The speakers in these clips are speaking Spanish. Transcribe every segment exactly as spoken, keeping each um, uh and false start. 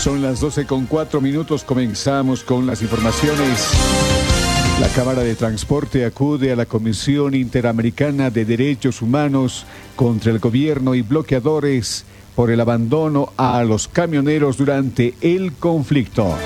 Son las doce con cuatro minutos, comenzamos con las informaciones. La Cámara de Transporte acude a la Comisión Interamericana de Derechos Humanos contra el gobierno y bloqueadores por el abandono a los camioneros durante el conflicto.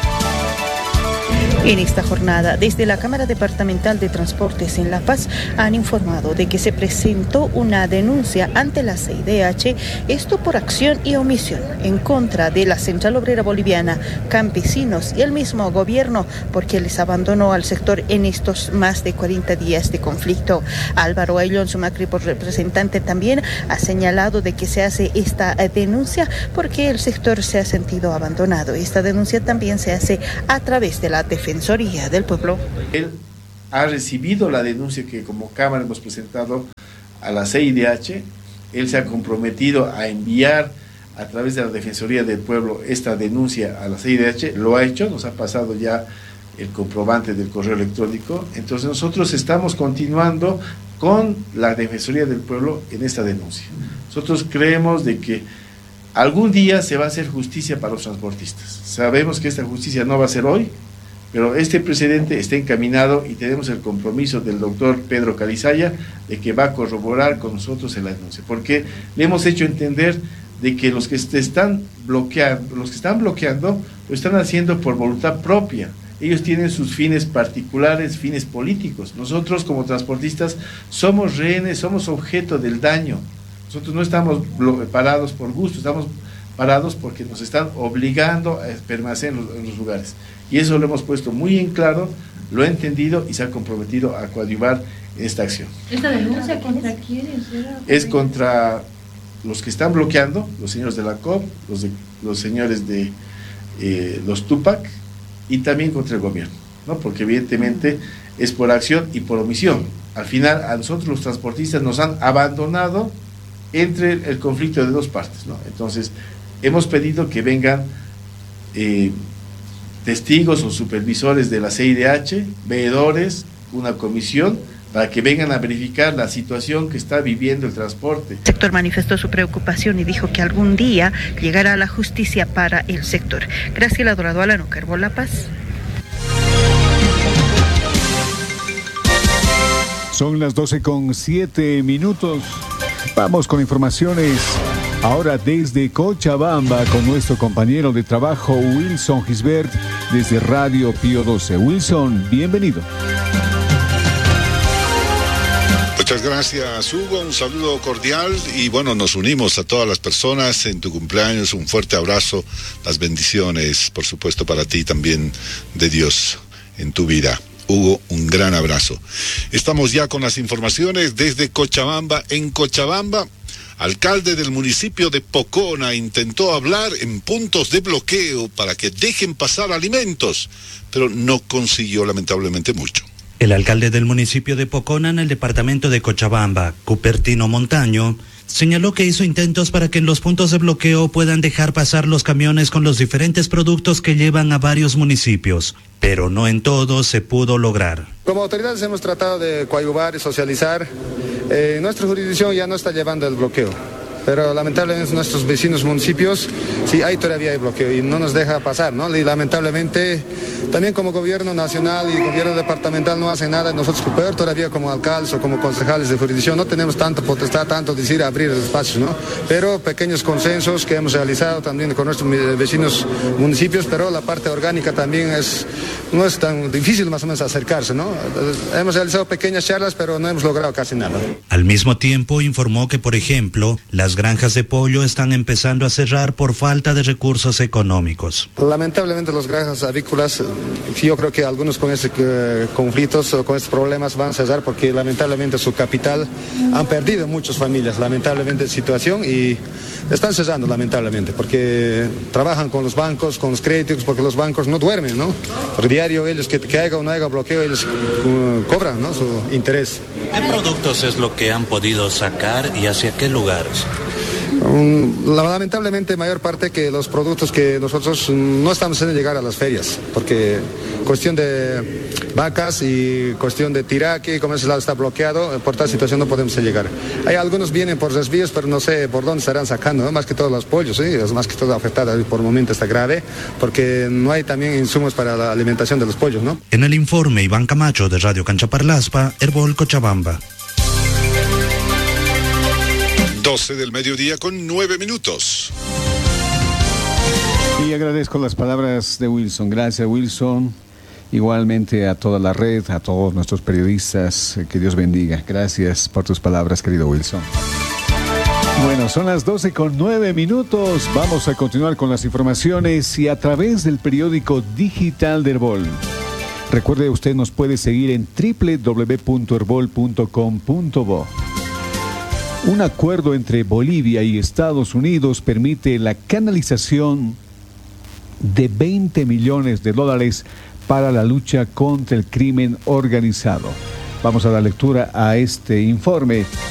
En esta jornada, desde la Cámara Departamental de Transportes en La Paz, han informado de que se presentó una denuncia ante la C I D H, esto por acción y omisión, en contra de la Central Obrera Boliviana, campesinos y el mismo gobierno, porque les abandonó al sector en estos más de cuarenta días de conflicto. Álvaro Ayllón Sumacri, por representante, también ha señalado de que se hace esta denuncia porque el sector se ha sentido abandonado. Esta denuncia también se hace a través de la Defensoría del Pueblo. Él ha recibido la denuncia que como Cámara hemos presentado a la C I D H. Él se ha comprometido a enviar a través de la Defensoría del Pueblo esta denuncia a la C I D H. Lo ha hecho, nos ha pasado ya el comprobante del correo electrónico. Entonces nosotros estamos continuando con la Defensoría del Pueblo en esta denuncia. Nosotros creemos de que algún día se va a hacer justicia para los transportistas. Sabemos que esta justicia no va a ser hoy, pero este precedente está encaminado y tenemos el compromiso del doctor Pedro Calizaya de que va a corroborar con nosotros en la denuncia, porque le hemos hecho entender de que los que están bloqueando, los que están bloqueando lo están haciendo por voluntad propia. Ellos tienen sus fines particulares, fines políticos. Nosotros como transportistas somos rehenes, somos objeto del daño. Nosotros no estamos parados por gusto, estamos parados porque nos están obligando a permanecer en los, en los lugares. Y eso lo hemos puesto muy en claro, lo ha entendido y se ha comprometido a coadyuvar en esta acción. ¿Esta denuncia contra quiénes? Es contra los que están bloqueando, los señores de la C O P, los, de, los señores de eh, los Tupac, y también contra el gobierno, ¿no? Porque evidentemente es por acción y por omisión. Al final a nosotros los transportistas nos han abandonado entre el conflicto de dos partes, ¿no? Entonces hemos pedido que vengan eh, testigos o supervisores de la C I D H, veedores, una comisión, para que vengan a verificar la situación que está viviendo el transporte. El sector manifestó su preocupación y dijo que algún día llegará la justicia para el sector. Graciela Dorado, Alano Carbo, La Paz. Son las doce con siete minutos. Vamos con informaciones. Ahora desde Cochabamba con nuestro compañero de trabajo Wilson Gisbert desde Radio Pío doce. Wilson, bienvenido. Muchas gracias, Hugo, un saludo cordial y bueno, nos unimos a todas las personas en tu cumpleaños, un fuerte abrazo, las bendiciones, por supuesto, para ti también de Dios en tu vida. Hugo, un gran abrazo. Estamos ya con las informaciones desde Cochabamba. En Cochabamba, alcalde del municipio de Pocona intentó hablar en puntos de bloqueo para que dejen pasar alimentos, pero no consiguió lamentablemente mucho. El alcalde del municipio de Pocona, en el departamento de Cochabamba, Cupertino Montaño, señaló que hizo intentos para que en los puntos de bloqueo puedan dejar pasar los camiones con los diferentes productos que llevan a varios municipios, pero no en todo se pudo lograr. Como autoridades hemos tratado de coadyuvar y socializar. Eh, nuestra jurisdicción ya no está llevando el bloqueo, pero lamentablemente nuestros vecinos municipios, sí, ahí todavía hay bloqueo y no nos deja pasar, ¿no? Y lamentablemente, también como gobierno nacional y gobierno departamental no hacen nada. Nosotros, peor todavía como alcaldes o como concejales de jurisdicción, no tenemos tanta potestad, tanto decir abrir espacios, ¿no? Pero pequeños consensos que hemos realizado también con nuestros vecinos municipios, pero la parte orgánica también es, no es tan difícil más o menos acercarse, ¿no? Hemos realizado pequeñas charlas, pero no hemos logrado casi nada. Al mismo tiempo informó que, por ejemplo, las granjas de pollo están empezando a cerrar por falta de recursos económicos. Lamentablemente las granjas avícolas, yo creo que algunos con estos eh, conflictos o con estos problemas van a cerrar porque lamentablemente su capital han perdido muchas familias, lamentablemente situación, y están cerrando lamentablemente porque trabajan con los bancos, con los créditos, porque los bancos no duermen, ¿no? Por diario ellos que, que haya o no haya bloqueo, ellos uh, cobran, ¿no?, su interés. ¿Qué productos es lo que han podido sacar y hacia qué lugares? Um, lamentablemente, mayor parte que los productos que nosotros no estamos haciendo llegar a las ferias, porque cuestión de vacas y cuestión de tiraque, como ese lado está bloqueado, por tal situación no podemos llegar. Hay algunos vienen por desvíos, pero no sé por dónde estarán sacando, ¿no? Más que todos los pollos, ¿sí? Es más que todo afectada por el momento está grave, porque no hay también insumos para la alimentación de los pollos, ¿no? En el informe, Iván Camacho de Radio Canchaparlaspa, Herbol Cochabamba. doce del mediodía con nueve minutos. Y agradezco las palabras de Wilson. Gracias, Wilson. Igualmente a toda la red, a todos nuestros periodistas, que Dios bendiga. Gracias por tus palabras, querido Wilson. Bueno, son las doce con nueve minutos. Vamos a continuar con las informaciones y a través del periódico digital de Herbol. Recuerde, usted nos puede seguir en doble u doble u doble u punto herbol punto com punto bo. Un acuerdo entre Bolivia y Estados Unidos permite la canalización de veinte millones de dólares para la lucha contra el crimen organizado. Vamos a dar lectura a este informe.